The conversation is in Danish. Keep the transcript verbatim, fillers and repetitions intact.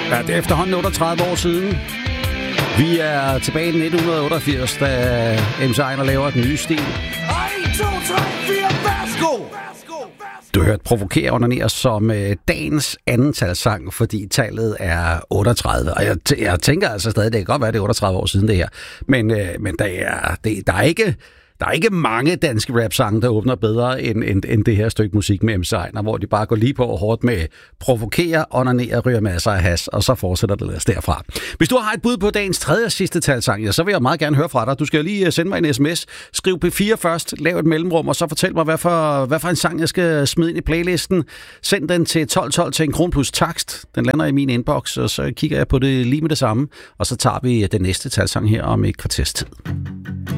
Ja, det er efterhånden otteogtredive år siden. Vi er tilbage i nitten otteogfirs, da M C Einar laver den nye stil. en, to, tre, fire, værsgo! Du hørte Provokere onanere som øh, dagens andentalssang, fordi tallet er otteogtredive. Og jeg, t- jeg tænker altså stadig, det kan godt være, det er otteogtredive år siden det her. Men, øh, men der, er, det, der er ikke... Der er ikke mange danske rap-sange, der åbner bedre end, end, end det her stykke musik med M C Einar, hvor de bare går lige på og hårdt med provokere, onanere, ryger masser af has, og så fortsætter det ellers derfra. Hvis du har et bud på dagens tredje og sidste talsang, ja, så vil jeg meget gerne høre fra dig. Du skal lige sende mig en sms, skriv P fire først, lav et mellemrum, og så fortæl mig, hvad for, hvad for en sang, jeg skal smide ind i playlisten. Send den til tolv tolv til en kron plus takst. Den lander i min inbox, og så kigger jeg på det lige med det samme, og så tager vi den næste talsang her om et kvarters tid.